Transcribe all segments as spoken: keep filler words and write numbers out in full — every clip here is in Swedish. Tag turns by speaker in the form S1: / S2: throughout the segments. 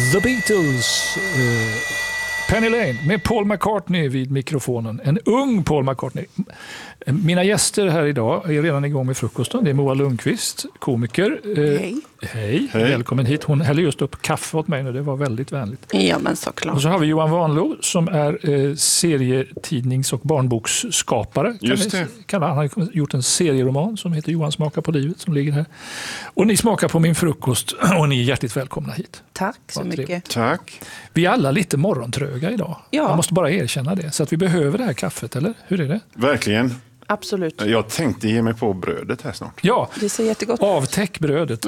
S1: The Beatles, uh, Penny Lane med Paul McCartney vid mikrofonen. En ung Paul McCartney. Mina gäster här idag är redan igång med frukosten. Det är Moa Lundqvist, komiker.
S2: Hej.
S1: Hej. Hej, välkommen hit. Hon häller just upp kaffe åt mig nu, det var väldigt vänligt.
S2: Ja, men såklart.
S1: Och så har vi Johan Vanlo som är eh, serietidnings- och barnboksskapare.
S3: Just det.
S1: Kan han har gjort en serieroman som heter Johan smakar på livet som ligger här. Och ni smakar på min frukost och ni är hjärtligt välkomna hit.
S2: Tack så mycket.
S3: Tack.
S1: Vi är alla lite morgontröga idag.
S2: Ja.
S1: Man måste bara erkänna det. Så att vi behöver det här kaffet, eller? Hur är det?
S3: Verkligen.
S2: Absolut.
S3: Jag tänkte ge mig på brödet här snart.
S1: Ja,
S2: Det ser jättegott.
S1: avtäck brödet.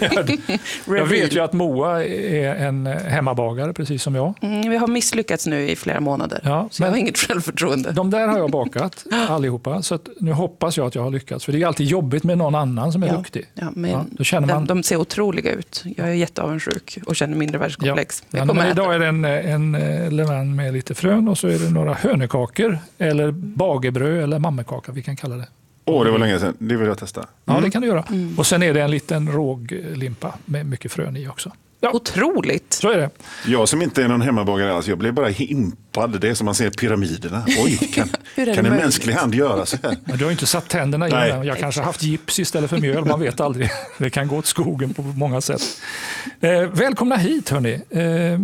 S1: Jag vet ju att Moa är en hemmabagare, precis som jag.
S2: Mm, vi har misslyckats nu i flera månader.
S1: Ja,
S2: så jag
S1: men-
S2: har inget självförtroende.
S1: De där har jag bakat allihopa. Så att nu hoppas jag att jag har lyckats. För det är alltid jobbigt med någon annan som är
S2: Ja.
S1: duktig.
S2: Ja, men
S1: Ja, då känner man-
S2: de, de ser otroliga ut. Jag är jätteavundsjuk och känner mindre världskomplex.
S1: Ja,
S2: Jag
S1: men
S2: kommer
S1: idag
S2: äta.
S1: är det en, en eh, levain med lite frön och så är det några hönökakor eller bagebröd eller mammekaka, vi kan kalla det.
S3: Åh, det var länge sedan. Det vill jag testa.
S1: Ja, det kan du göra.
S2: Mm.
S1: Och sen är det en liten råglimpa med mycket frön i också. Ja,
S2: Otroligt.
S1: så är det.
S3: Jag som inte är någon hemmabagare alls, jag blev bara impad. Det är som man ser pyramiderna. Oj, kan,
S2: Hur är det
S3: kan en
S2: möjligt?
S3: mänsklig hand göra så här?
S1: Men du har ju inte satt tänderna i
S3: Nej.
S1: den. Jag kanske har haft gips istället för mjöl, man vet aldrig. Det kan gå åt skogen på många sätt. Eh, välkomna hit hörni. Eh, eh,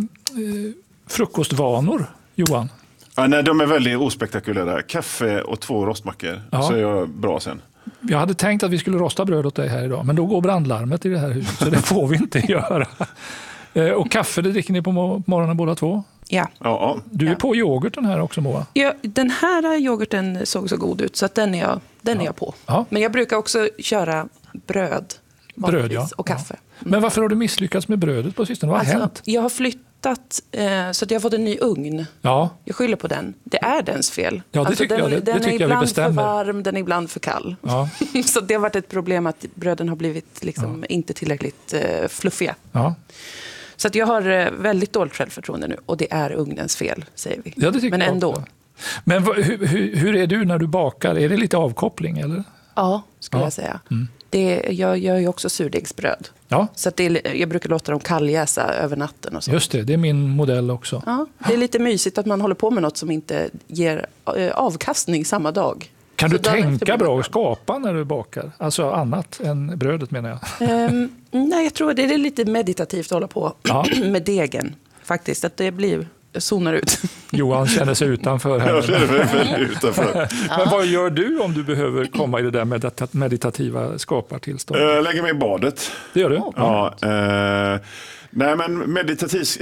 S1: frukostvanor, Johan.
S3: Ja, nej, de är väldigt ospektakulära. Kaffe och två rostmackor,
S1: Ja.
S3: så är jag bra sen.
S1: Jag hade tänkt att vi skulle rosta bröd åt dig här idag, men då går brandlarmet i det här huset, så det får vi inte göra. Eh, och kaffe, det dricker ni på mo- morgonen båda två.
S2: Ja.
S3: Ja,
S1: Du är
S2: Ja.
S1: på yoghurten här också, Moa.
S2: Ja, den här yoghurten såg så god ut så att den är jag, den är jag på.
S1: Ja.
S2: Men jag brukar också köra bröd,
S1: Bröd,
S2: vanligtvis,
S1: ja.
S2: och kaffe.
S1: Men varför har du misslyckats med brödet på sistone? Vad har
S2: Alltså,
S1: hänt?
S2: jag har flyttat eh, så att jag har fått en ny ugn.
S1: Ja,
S2: Jag skyller på den. Det är dens fel.
S1: Ja, det
S2: alltså,
S1: tycker
S2: den,
S1: jag. Det- det
S2: den
S1: tycker
S2: är
S1: jag vi
S2: ibland
S1: bestämmer.
S2: för varm, den är ibland för kall.
S1: ja,
S2: Så det har varit ett problem att bröden har blivit liksom inte tillräckligt eh, fluffiga.
S1: ja.
S2: Så att jag har eh, väldigt dåligt självförtroende nu. Och det är ugnens fel, säger vi.
S1: Ja, det tycker
S2: Men
S1: jag
S2: ändå.
S1: också. Men vad- hur, hur, hur är du när du bakar? Är det lite avkoppling eller?
S2: Ja, skulle
S1: Ja.
S2: jag säga.
S1: Mm.
S2: Det, jag gör ju också surdegsbröd.
S1: Ja,
S2: Så att det är, jag brukar låta dem kalljäsa över natten och så.
S1: just det. Det är min modell också.
S2: Ja, det är lite mysigt att man håller på med något som inte ger eh, avkastning samma dag.
S1: Kan
S2: Så
S1: du
S2: dagen efter
S1: tänka
S2: blir
S1: bra
S2: det
S1: och skapa när du bakar? Alltså annat än brödet menar jag.
S2: Ehm, nej, jag tror att det är lite meditativt att hålla på
S1: Ja.
S2: med degen. Faktiskt, att det blir, jag zonar ut.
S1: Johan känner sig utanför
S3: Jag
S1: här.
S3: känner mig väldigt utanför.
S1: Men vad gör du om du behöver komma i det där medita- meditativa skapartillståndet?
S3: Jag lägger mig i badet.
S1: Det gör du?
S3: Ja, eh, nej men meditativt,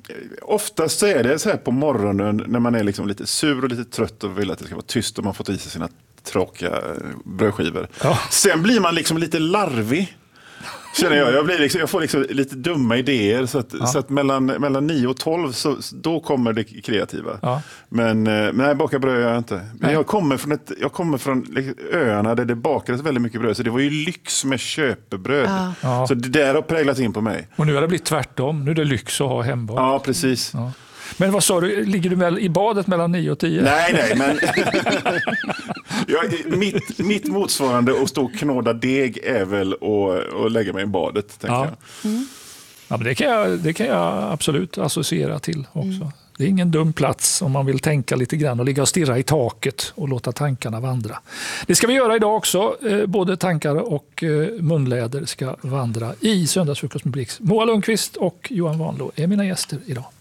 S3: oftast så är det så här på morgonen när man är liksom lite sur och lite trött och vill att det ska vara tyst och man fått i sig sina tråkiga brödskivor.
S1: Ja.
S3: Sen blir man liksom lite larvig. Känner jag. Jag, blir liksom, jag får liksom lite dumma idéer så att,
S1: Ja.
S3: så att mellan, mellan nio och tolv så, då kommer det kreativa.
S1: Ja.
S3: Men eh, nej, baka bröd gör jag inte. Men
S1: Nej.
S3: jag kommer från, ett, jag kommer från liksom, öarna där det bakades väldigt mycket bröd så det var ju lyx med köpebröd.
S2: Ja.
S1: Ja.
S3: Så det där har präglat in på mig.
S1: Och nu har det blivit tvärtom. Nu är det lyx att ha hembak.
S3: Ja, precis.
S1: Ja. Men vad sa du, ligger du väl i badet mellan nio och tio?
S3: Nej, nej, men jag, mitt, mitt motsvarande att stå och knåda deg är väl att, att lägga mig i badet, tänker
S1: Ja.
S3: jag.
S1: Ja, men det, kan jag, det kan jag absolut associera till också.
S2: Mm.
S1: Det är ingen dum plats om man vill tänka lite grann och ligga och stirra i taket och låta tankarna vandra. Det ska vi göra idag också. Eh, både tankar och eh, munläder ska vandra i Söndagsfrukost med Blix. Moa Lundqvist och Johan Vanlo är mina gäster idag.